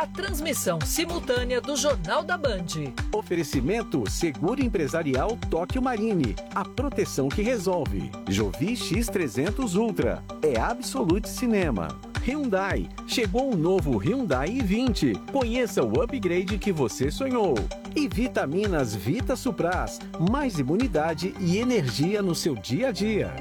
A transmissão simultânea do Jornal da Band. Oferecimento Seguro Empresarial Tóquio Marine. A proteção que resolve. Jovi X300 Ultra. É Absolute Cinema. Hyundai. Chegou o novo Hyundai i20. Conheça o upgrade que você sonhou. E Vitaminas Vita Supras. Mais imunidade e energia no seu dia a dia.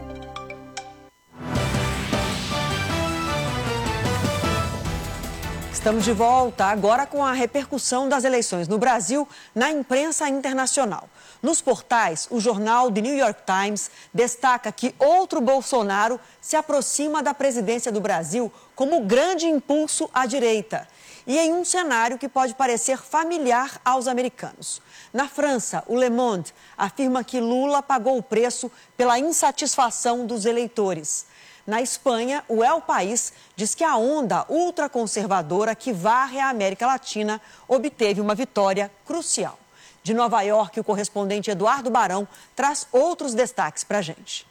Estamos de volta agora com a repercussão das eleições no Brasil na imprensa internacional. Nos portais, o jornal The New York Times destaca que outro Bolsonaro se aproxima da presidência do Brasil como grande impulso à direita. E em um cenário que pode parecer familiar aos americanos. Na França, o Le Monde afirma que Lula pagou o preço pela insatisfação dos eleitores. Na Espanha, o El País diz que a onda ultraconservadora que varre a América Latina obteve uma vitória crucial. De Nova York, o correspondente Eduardo Barão traz outros destaques para a gente.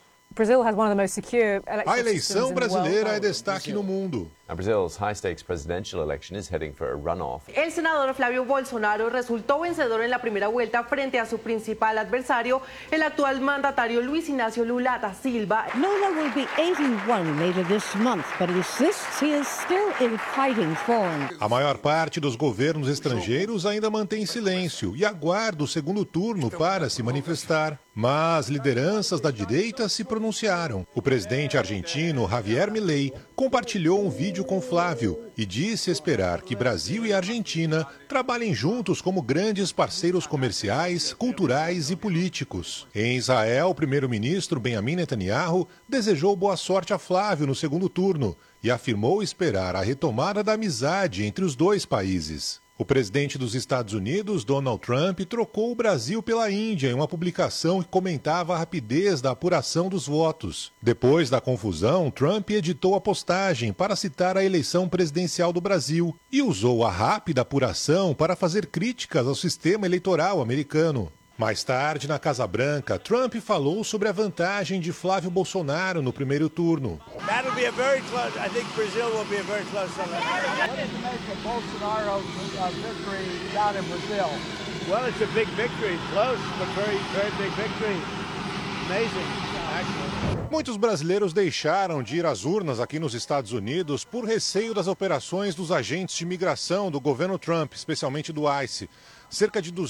A eleição brasileira é destaque no mundo. Brazil's high-stakes presidential election is heading for a runoff. El senador Flavio Bolsonaro resultó vencedor en la primera vuelta frente a su principal adversario, el actual mandatario Luis Ignacio Lula da Silva. Lula will be 81 later this month, but insists he is still in fighting form. A maior parte dos governos estrangeiros ainda mantém silêncio e aguarda o segundo turno para se manifestar. Mas lideranças da direita se pronunciaram. O presidente argentino Javier Milei compartilhou um vídeo com Flávio e disse esperar que Brasil e Argentina trabalhem juntos como grandes parceiros comerciais, culturais e políticos. Em Israel, o primeiro-ministro Benjamin Netanyahu desejou boa sorte a Flávio no segundo turno e afirmou esperar a retomada da amizade entre os dois países. O presidente dos Estados Unidos, Donald Trump, trocou o Brasil pela Índia em uma publicação que comentava a rapidez da apuração dos votos. Depois da confusão, Trump editou a postagem para citar a eleição presidencial do Brasil e usou a rápida apuração para fazer críticas ao sistema eleitoral americano. Mais tarde, na Casa Branca, Trump falou sobre a vantagem de Flávio Bolsonaro no primeiro turno. That'll be a very close. I think Brazil will be a very close election. What did you make of Bolsonaro's victory down in Brazil? Well, it's a big victory, close, but very, very big victory. Amazing, actually. Muitos brasileiros deixaram de ir às urnas aqui nos Estados Unidos por receio das operações dos agentes de imigração do governo Trump, especialmente do ICE. Cerca de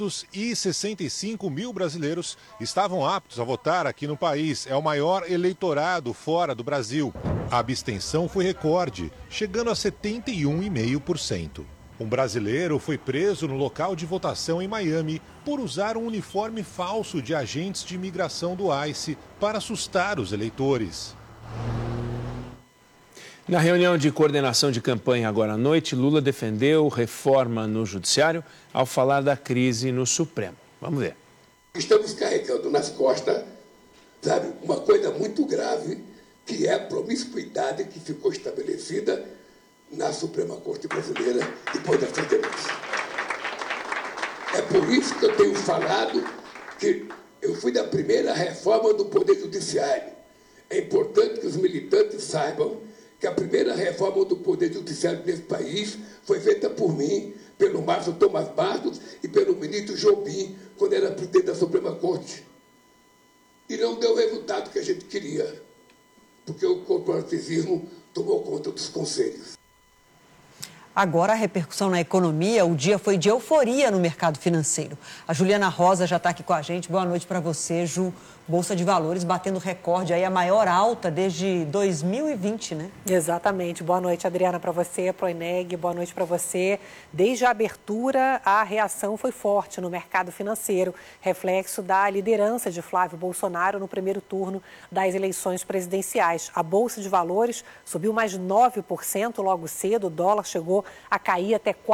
265 mil brasileiros estavam aptos a votar aqui no país. É o maior eleitorado fora do Brasil. A abstenção foi recorde, chegando a 71,5%. Um brasileiro foi preso no local de votação em Miami por usar um uniforme falso de agentes de imigração do ICE para assustar os eleitores. Na reunião de coordenação de campanha agora à noite, Lula defendeu reforma no Judiciário ao falar da crise no Supremo. Vamos ver. Estamos carregando nas costas, sabe, uma coisa muito grave, que é a promiscuidade que ficou estabelecida na Suprema Corte Brasileira depois da sentença. É por isso que eu tenho falado que eu fui da primeira reforma do Poder Judiciário. É importante que os militantes saibam que a primeira reforma do Poder Judiciário desse país foi feita por mim, pelo Márcio Tomás Bastos e pelo ministro Jobim, quando era presidente da Suprema Corte. E não deu o resultado que a gente queria, porque o corporativismo tomou conta dos conselhos. Agora, a repercussão na economia, o dia foi de euforia no mercado financeiro. A Juliana Rosa já está aqui com a gente. Boa noite para você, Ju. Bolsa de Valores batendo recorde, aí a maior alta desde 2020, né? Exatamente. Boa noite, Adriana, para você, para o Eneg. Boa noite para você. Desde a abertura, a reação foi forte no mercado financeiro, reflexo da liderança de Flávio Bolsonaro no primeiro turno das eleições presidenciais. A Bolsa de Valores subiu mais 9% logo cedo, o dólar chegou a cair até R$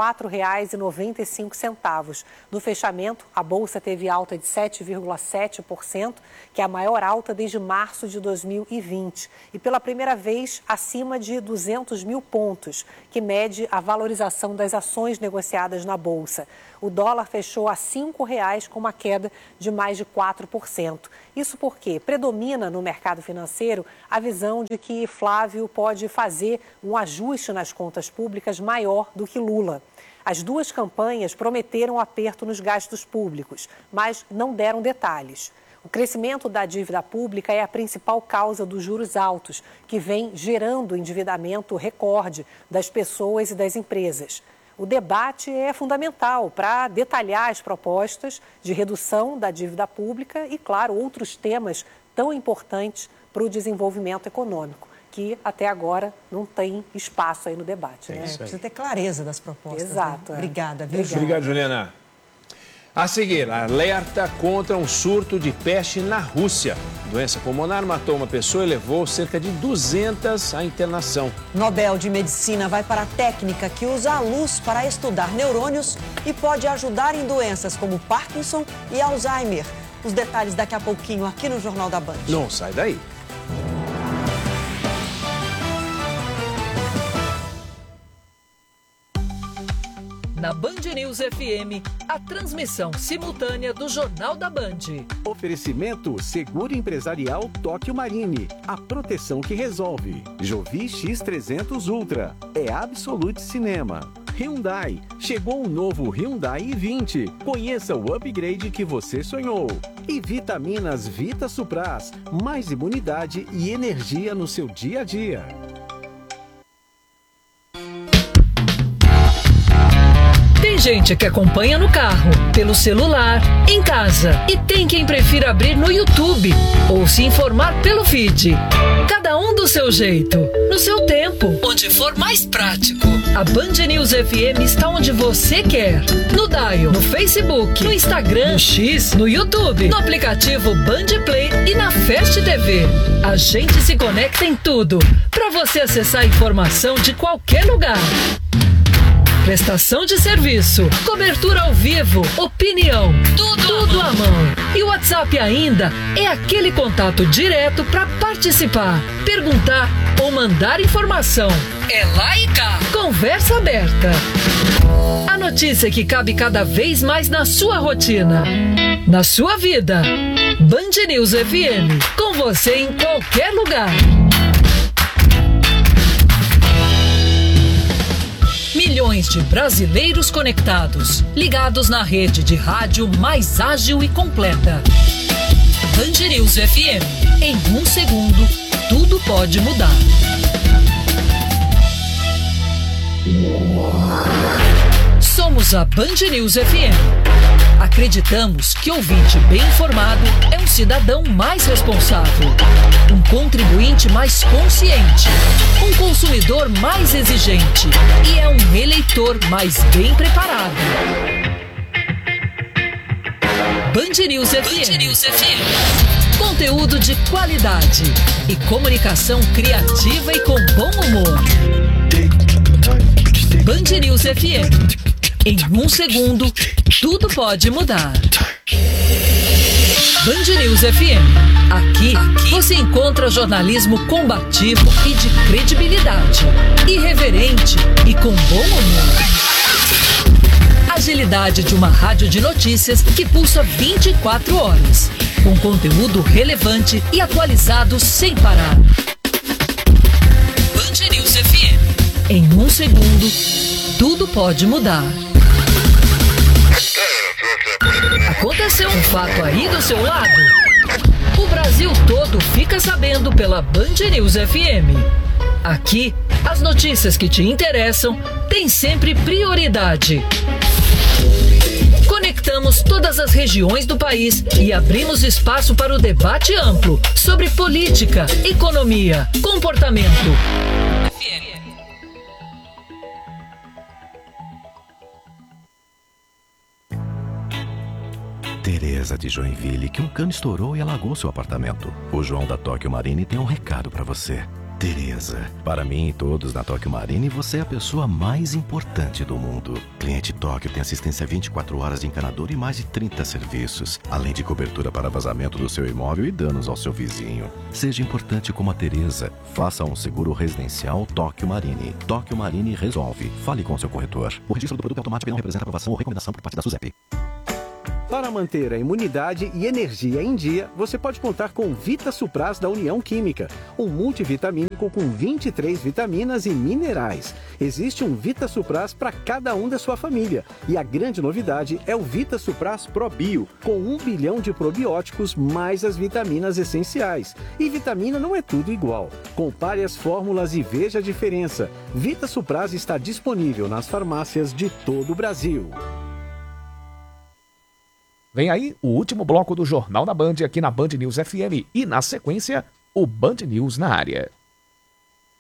4,95. No fechamento, a Bolsa teve alta de 7,7%, que é a maior alta desde março de 2020. E pela primeira vez, acima de 200 mil pontos, que mede a valorização das ações negociadas na Bolsa. O dólar fechou a R$ 5,00 com uma queda de mais de 4%. Isso porque predomina no mercado financeiro a visão de que Flávio pode fazer um ajuste nas contas públicas maior maior do que Lula. As duas campanhas prometeram aperto nos gastos públicos, mas não deram detalhes. O crescimento da dívida pública é a principal causa dos juros altos, que vem gerando endividamento recorde das pessoas e das empresas. O debate é fundamental para detalhar as propostas de redução da dívida pública e, claro, outros temas tão importantes para o desenvolvimento econômico, que até agora não tem espaço aí no debate. Precisa ter clareza das propostas. Exato. Né? Obrigada. Obrigado, Juliana. A seguir, alerta contra um surto de peste na Rússia. A doença pulmonar matou uma pessoa e levou cerca de 200 à internação. Nobel de Medicina vai para a técnica que usa a luz para estudar neurônios e pode ajudar em doenças como Parkinson e Alzheimer. Os detalhes daqui a pouquinho aqui no Jornal da Band. Não sai daí. Na Band News FM, a transmissão simultânea do Jornal da Band. Oferecimento Seguro Empresarial Tóquio Marine. A proteção que resolve. Jovi X300 Ultra. É Absolute Cinema. Hyundai. Chegou o novo Hyundai i20. Conheça o upgrade que você sonhou. E Vitaminas Vita Supras. Mais imunidade e energia no seu dia a dia. Tem gente que acompanha no carro, pelo celular, em casa. E tem quem prefira abrir no YouTube ou se informar pelo feed. Cada um do seu jeito, no seu tempo, onde for mais prático. A Band News FM está onde você quer. No Dial, no Facebook, no Instagram, no X, no YouTube, no aplicativo Band Play e na Fast TV. A gente se conecta em tudo, para você acessar a informação de qualquer lugar. Prestação de serviço, cobertura ao vivo, opinião, tudo à mão. E o WhatsApp ainda é aquele contato direto para participar, perguntar ou mandar informação. É lá e cá. Conversa aberta. A notícia que cabe cada vez mais na sua rotina, na sua vida. Band News FM, com você em qualquer lugar. Milhões de brasileiros conectados, ligados na rede de rádio mais ágil e completa. Band News FM. Em um segundo, tudo pode mudar. Somos a Band News FM. Acreditamos que ouvinte bem informado é um cidadão mais responsável, um contribuinte mais consciente, um consumidor mais exigente e é um eleitor mais bem preparado. Band News FM. Conteúdo de qualidade e comunicação criativa e com bom humor. Band News FM. Em um segundo, tudo pode mudar. Band News FM. Aqui você encontra jornalismo combativo e de credibilidade, irreverente e com bom humor. Agilidade de uma rádio de notícias que pulsa 24 horas, com conteúdo relevante e atualizado sem parar. Band News FM. Em um segundo, tudo pode mudar. Aconteceu um fato aí do seu lado? O Brasil todo fica sabendo pela Band News FM. Aqui, as notícias que te interessam têm sempre prioridade. Conectamos todas as regiões do país e abrimos espaço para o debate amplo sobre política, economia, comportamento. Tereza de Joinville, que um cano estourou e alagou seu apartamento. O João da Tóquio Marine tem um recado para você. Tereza, para mim e todos na Tóquio Marine, você é a pessoa mais importante do mundo. Cliente Tóquio tem assistência 24 horas de encanador e mais de 30 serviços, além de cobertura para vazamento do seu imóvel e danos ao seu vizinho. Seja importante como a Tereza. Faça um seguro residencial Tóquio Marine. Tóquio Marine resolve. Fale com seu corretor. O registro do produto automático não representa aprovação ou recomendação por parte da SUSEP. Para manter a imunidade e energia em dia, você pode contar com Vita Supras da União Química, um multivitamínico com 23 vitaminas e minerais. Existe um Vita Supras para cada um da sua família. E a grande novidade é o Vita Supras Pro Bio, com 1 bilhão de probióticos mais as vitaminas essenciais. E vitamina não é tudo igual. Compare as fórmulas e veja a diferença. Vita Supras está disponível nas farmácias de todo o Brasil. Vem aí o último bloco do Jornal da Band aqui na Band News FM e, na sequência, o Band News na área.